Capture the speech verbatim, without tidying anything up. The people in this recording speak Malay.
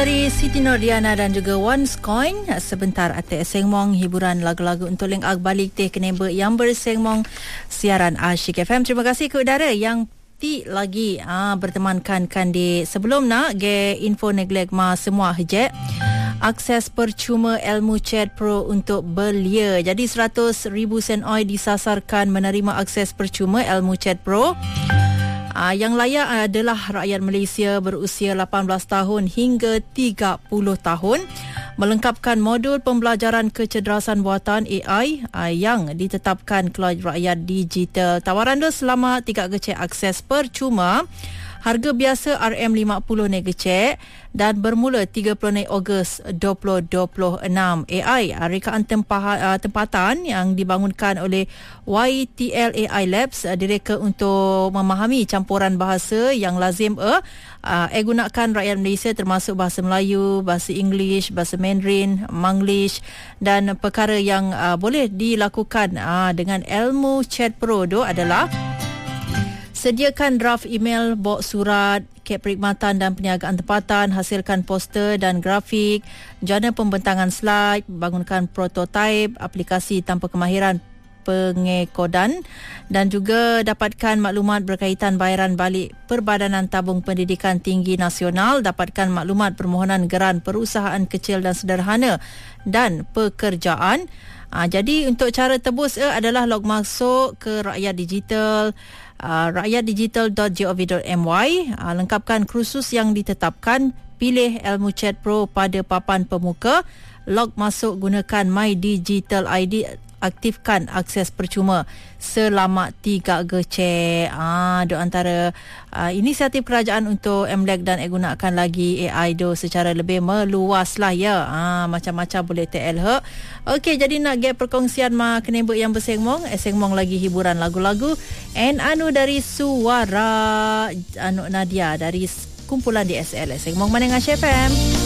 dari Siti Nordiana dan juga Once Coin. Sebentar ate sengmong hiburan lagu-lagu untuk link ag balik teh keneba yang bersengmong siaran Asyik F M. Terima kasih ke udara yang ti lagi ah, bertemankan kan di sebelum nak ge info neglect ma semua hejek. Akses percuma Ilmu Chat Pro untuk belia. Jadi seratus ribu sen oi disasarkan menerima akses percuma Ilmu Chat Pro. Uh, yang layak adalah rakyat Malaysia berusia lapan belas tahun hingga tiga puluh tahun, melengkapkan modul pembelajaran kecerdasan buatan A I uh, yang ditetapkan Keluarga Rakyat Digital. Tawaran dia selama tiga gecek akses percuma. Harga biasa R M lima puluh nego cek dan bermula tiga puluh Ogos dua ribu dua puluh enam. A I, rekaan tempah, tempatan yang dibangunkan oleh Y T L A I Labs, direka untuk memahami campuran bahasa yang lazim uh, uh, gunakan rakyat Malaysia termasuk bahasa Melayu, bahasa English, bahasa Mandarin, Manglish dan perkara yang uh, boleh dilakukan uh, dengan Ilmu Chat Pro itu adalah sediakan draft email, box surat, kad perkhidmatan dan perniagaan tempatan, hasilkan poster dan grafik, jana pembentangan slide, bangunkan prototipe, aplikasi tanpa kemahiran pengekodan dan juga dapatkan maklumat berkaitan bayaran balik Perbadanan Tabung Pendidikan Tinggi Nasional, dapatkan maklumat permohonan geran perusahaan kecil dan sederhana dan pekerjaan. Ha, jadi untuk cara tebus eh, adalah log masuk ke Rakyat Digital, uh, rakyat digital dot gov dot my, uh, lengkapkan kursus yang ditetapkan, pilih Ilmu Chat Pro pada papan pemuka, log masuk gunakan My Digital I D, aktifkan akses percuma selama tiga gecek. Ah, do antara uh, inisiatif kerajaan untuk M L E K dan gunakan lagi A I do secara lebih meluas lah ya. Ah, macam-macam boleh T L he. Okey, jadi nak get perkongsian ma kenebek yang bersengmong, eh, sengmong lagi hiburan lagu-lagu. And anu dari Suara anu Nadia dari kumpulan D S L. Sengmong mana dengan F M.